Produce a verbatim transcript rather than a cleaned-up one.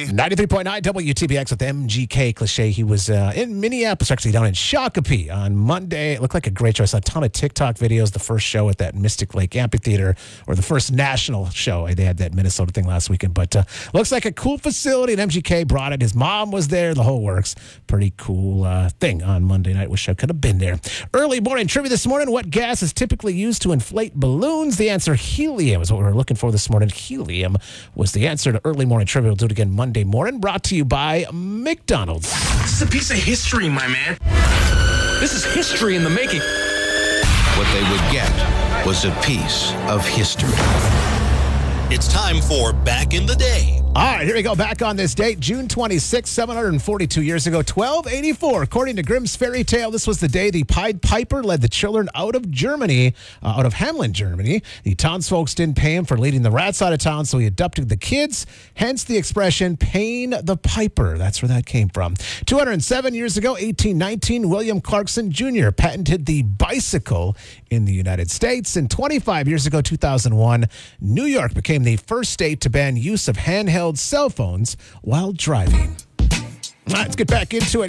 ninety-three point nine W T B X with M G K Cliche. He was uh, in Minneapolis, actually down in Shakopee on Monday. It looked like a great show. I saw a ton of TikTok videos. The first show at that Mystic Lake Amphitheater, or the first national show. They had that Minnesota thing last weekend. But uh, looks like a cool facility, and M G K brought it. His mom was there, the whole works. Pretty cool uh, thing on Monday night. Wish I could have been there. Early morning trivia this morning. What gas is typically used to inflate balloons? The answer, helium, is what we were looking for this morning. Helium was the answer to early morning trivia. We'll do it again Monday morning. Brought to you by McDonald's. This is a piece of history, my man. This is history in the making. What they would get was a piece of history. It's time for Back in the Day. All right, here we go. Back on this date, June twenty-sixth, seven hundred forty-two years ago, twelve eighty-four. According to Grimm's fairy tale, this was the day the Pied Piper led the children out of Germany, uh, out of Hamelin, Germany. The townsfolk didn't pay him for leading the rats out of town, so he adopted the kids. Hence the expression, paying the piper. That's where that came from. two hundred seven years ago, eighteen nineteen, William Clarkson Junior patented the bicycle in the United States. And twenty-five years ago, two thousand one, New York became the first state to ban use of handheld cell phones while driving. All right, let's get back into it.